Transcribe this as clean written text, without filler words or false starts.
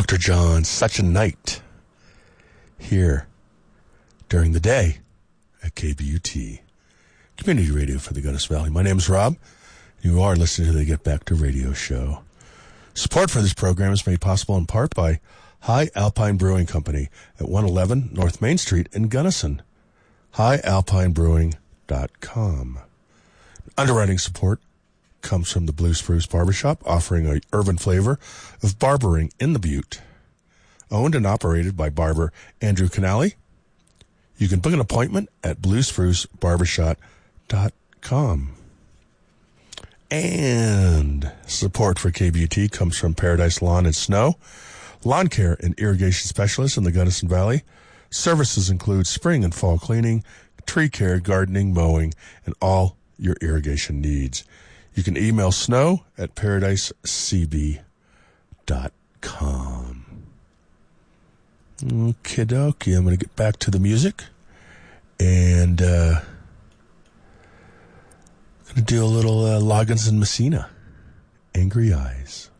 Dr. John, Such a Night, here during the day at KBUT, Community Radio for the Gunnis Valley. My name is Rob. You are listening to the Get Back to Radio show. Support for this program is made possible in part by High Alpine Brewing Company at 111 North Main Street in Gunnison. HighAlpineBrewing.com. Underwriting support comes from the Blue Spruce Barbershop, offering a urban flavor of barbering in the Butte. Owned and operated by barber Andrew Canali. You can book an appointment at bluesprucebarbershop.com. And support for KBUT comes from Paradise Lawn and Snow, lawn care and irrigation specialists in the Gunnison Valley. Services include spring and fall cleaning, tree care, gardening, mowing, and all your irrigation needs. You can email Snow at paradisecb.com. Okie dokie, I'm going to get back to the music. And I'm going to do a little Loggins and Messina, Angry Eyes.